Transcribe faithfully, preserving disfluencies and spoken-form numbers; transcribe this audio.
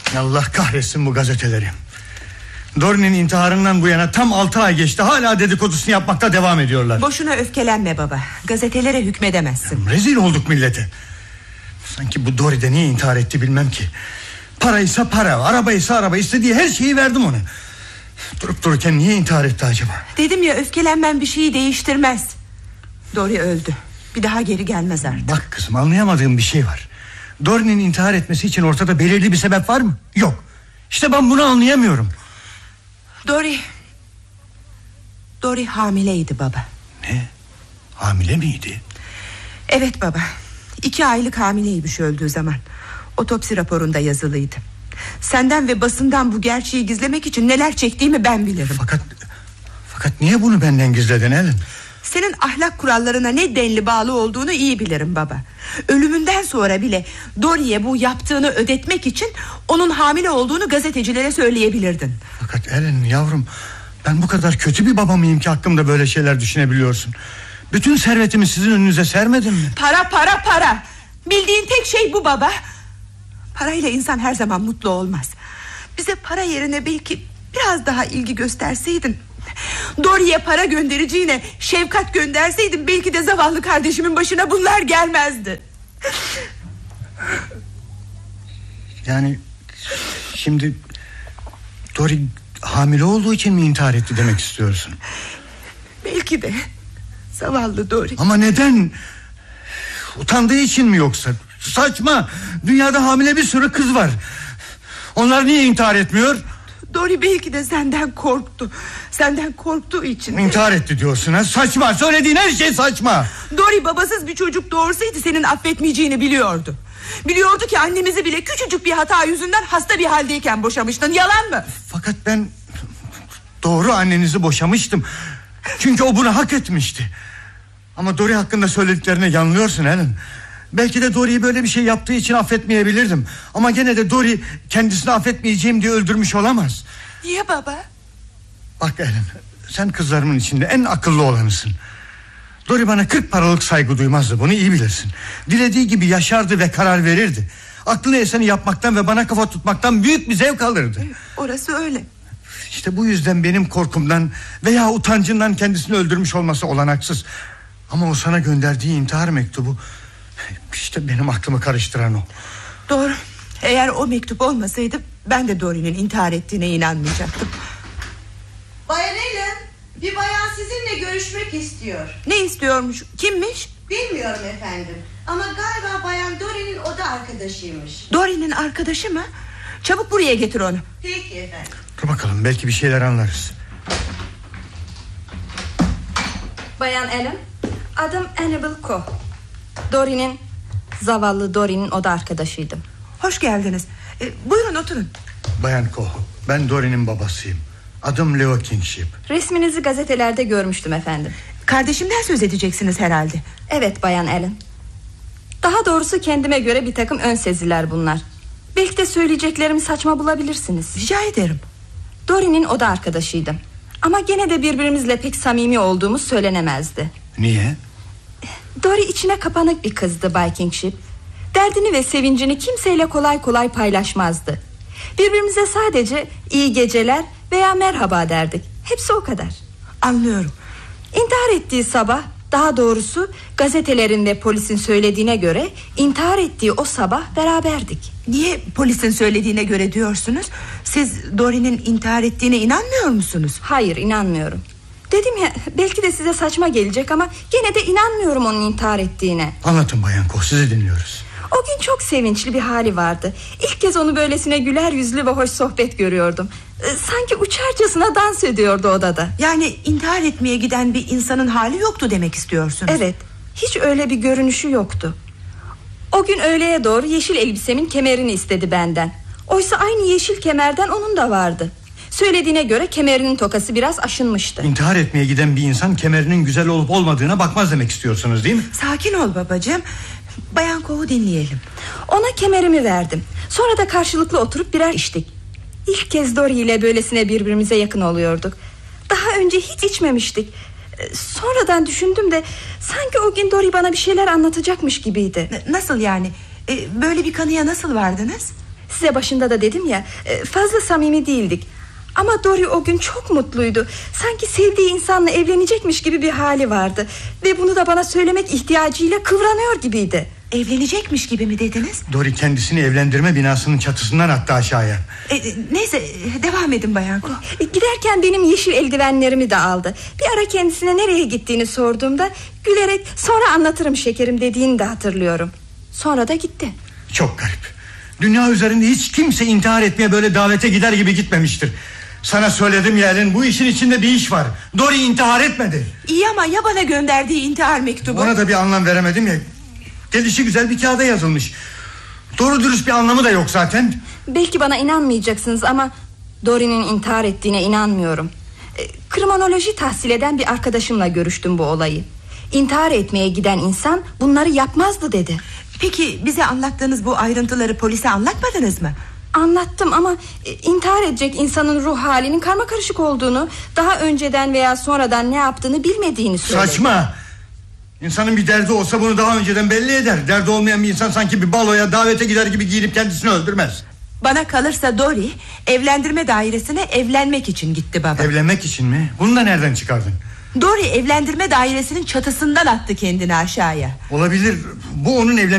Allah kahretsin bu gazeteleri. Dory'nin intiharından bu yana tam altı ay geçti. Hala dedikodusunu yapmakta devam ediyorlar. Boşuna öfkelenme baba. Gazetelere hükmedemezsin. Ya, rezil olduk millete. Sanki bu Dory de niye intihar etti bilmem ki. Paraysa para, arabaysa araba, istediği her şeyi verdim ona. Durup dururken niye intihar etti acaba? Dedim ya, öfkelenmen bir şeyi değiştirmez. Dory öldü. Bir daha geri gelmez artık. Bak kızım, anlayamadığım bir şey var. Dory'nin intihar etmesi için ortada belirli bir sebep var mı? Yok. İşte ben bunu anlayamıyorum. Dory Dory hamileydi baba. Ne? Hamile miydi? Evet baba. İki aylık hamileymiş öldüğü zaman. Otopsi raporunda yazılıydı. Senden ve basından bu gerçeği gizlemek için neler çektiğimi ben bilirim. Fakat Fakat niye bunu benden gizledin Ellen? Senin ahlak kurallarına ne denli bağlı olduğunu iyi bilirim baba. Ölümünden sonra bile Dory'ye bu yaptığını ödetmek için onun hamile olduğunu gazetecilere söyleyebilirdin. Fakat Ellen yavrum, ben bu kadar kötü bir baba mıyım ki hakkımda böyle şeyler düşünebiliyorsun? Bütün servetimi sizin önünüze sermedim mi? Para para para. Bildiğin tek şey bu baba. Parayla insan her zaman mutlu olmaz. Bize para yerine belki biraz daha ilgi gösterseydin, Dory'ye para göndereceğine şefkat gönderseydin, belki de zavallı kardeşimin başına bunlar gelmezdi. Yani şimdi Dory hamile olduğu için mi intihar etti demek istiyorsun? Belki de. Zavallı Dory. Ama neden? Utandığı için mi yoksa? Saçma. Dünyada hamile bir sürü kız var. Onlar niye intihar etmiyor? Dory belki de senden korktu. Senden korktuğu için de... İntihar etti diyorsun ha? Saçma. Söylediğin her şey saçma. Dory babasız bir çocuk doğursaydı senin affetmeyeceğini biliyordu. Biliyordu ki annemizi bile küçücük bir hata yüzünden hasta bir haldeyken boşamıştın. Yalan mı? Fakat ben doğru annenizi boşamıştım. Çünkü o bunu hak etmişti. Ama Dory hakkında söylediklerine yanılıyorsun Helen. Belki de Dory'yi böyle bir şey yaptığı için affetmeyebilirdim. Ama gene de Dory kendisini affetmeyeceğim diye öldürmüş olamaz. Niye baba? Bak Helen, sen kızlarımın içinde en akıllı olanısın. Dory bana kırk paralık saygı duymazdı, bunu iyi bilirsin. Dilediği gibi yaşardı ve karar verirdi. Aklına eseni yapmaktan ve bana kafa tutmaktan büyük bir zevk alırdı. Orası öyle. İşte bu yüzden benim korkumdan veya utancından kendisini öldürmüş olması olanaksız. Ama o sana gönderdiği intihar mektubu, İşte benim aklımı karıştıran o. Doğru. Eğer o mektup olmasaydı ben de Dory'nin intihar ettiğine inanmayacaktım. Bayan Ellen, bir bayan sizinle görüşmek istiyor. Ne istiyormuş? Kimmiş? Bilmiyorum efendim. Ama galiba bayan Dory'nin oda arkadaşıymış. Dory'nin arkadaşı mı? Çabuk buraya getir onu. Peki efendim. Dur bakalım, belki bir şeyler anlarız. Bayan Ellen, adım Annabel Coe. Dory'nin, zavallı Dory'nin oda arkadaşıydım. Hoş geldiniz. Ee, buyurun oturun. Bayan Coe, ben Dory'nin babasıyım. Adım Leo Kingship. Resminizi gazetelerde görmüştüm efendim. Kardeşimden söz edeceksiniz herhalde. Evet Bayan Ellen. Daha doğrusu kendime göre bir takım ön seziler bunlar. Belki de söyleyeceklerimi saçma bulabilirsiniz. Rica ederim. Dory'nin oda arkadaşıydım. Ama gene de birbirimizle pek samimi olduğumuz söylenemezdi. Niye? Dory içine kapanık bir kızdı Bay Kingship. Derdini ve sevincini kimseyle kolay kolay paylaşmazdı. Birbirimize sadece iyi geceler veya merhaba derdik. Hepsi o kadar. Anlıyorum. İntihar ettiği sabah, daha doğrusu gazetelerin ve polisin söylediğine göre intihar ettiği o sabah beraberdik. Niye polisin söylediğine göre diyorsunuz? Siz Dory'nin intihar ettiğine inanmıyor musunuz? Hayır, inanmıyorum. Dedim ya, belki de size saçma gelecek ama gene de inanmıyorum onun intihar ettiğine. Anlatın Bayan Coe, sizi dinliyoruz. O gün çok sevinçli bir hali vardı. İlk kez onu böylesine güler yüzlü ve hoş sohbet görüyordum. Sanki uçarcasına dans ediyordu odada. Yani intihar etmeye giden bir insanın hali yoktu demek istiyorsunuz? Evet, hiç öyle bir görünüşü yoktu. O gün öğleye doğru yeşil elbisemin kemerini istedi benden. Oysa aynı yeşil kemerden onun da vardı. Söylediğine göre kemerinin tokası biraz aşınmıştı. İntihar etmeye giden bir insan kemerinin güzel olup olmadığına bakmaz demek istiyorsunuz değil mi? Sakin ol babacığım. Bayan Coe'u dinleyelim. Ona kemerimi verdim. Sonra da karşılıklı oturup birer içtik. İlk kez Dory ile böylesine birbirimize yakın oluyorduk. Daha önce hiç içmemiştik. Sonradan düşündüm de sanki o gün Dory bana bir şeyler anlatacakmış gibiydi. Nasıl yani? Ee, böyle bir kanıya nasıl vardınız? Size başında da dedim ya, fazla samimi değildik. Ama Dory o gün çok mutluydu. Sanki sevdiği insanla evlenecekmiş gibi bir hali vardı. Ve bunu da bana söylemek ihtiyacıyla kıvranıyor gibiydi. Evlenecekmiş gibi mi dediniz? Dory kendisini evlendirme binasının çatısından attı aşağıya. E, neyse devam edin Bayan Ko. E, giderken benim yeşil eldivenlerimi de aldı. Bir ara kendisine nereye gittiğini sorduğumda gülerek sonra anlatırım şekerim dediğini de hatırlıyorum. Sonra da gitti. Çok garip. Dünya üzerinde hiç kimse intihar etmeye böyle davete gider gibi gitmemiştir. Sana söyledim ya Ellen, bu işin içinde bir iş var. Dory intihar etmedi. İyi ama ya bana gönderdiği intihar mektubu? Ona da bir anlam veremedim ya. Gelişi güzel bir kağıda yazılmış. Doğru dürüst bir anlamı da yok zaten. Belki bana inanmayacaksınız ama Dory'nin intihar ettiğine inanmıyorum. e, Kriminoloji tahsil eden bir arkadaşımla görüştüm bu olayı. İntihar etmeye giden insan bunları yapmazdı dedi. Peki bize anlattığınız bu ayrıntıları polise anlatmadınız mı? Anlattım ama e, intihar edecek insanın ruh halinin karmakarışık olduğunu, daha önceden veya sonradan ne yaptığını bilmediğini söyledi. Saçma. İnsanın bir derdi olsa bunu daha önceden belli eder. Derdi olmayan bir insan sanki bir baloya, davete gider gibi giyinip kendisini öldürmez. Bana kalırsa Dory evlendirme dairesine evlenmek için gitti baba. Evlenmek için mi? Bunu da nereden çıkardın? Dory evlendirme dairesinin çatısından attı kendini aşağıya. Olabilir. Bu onun evlenmek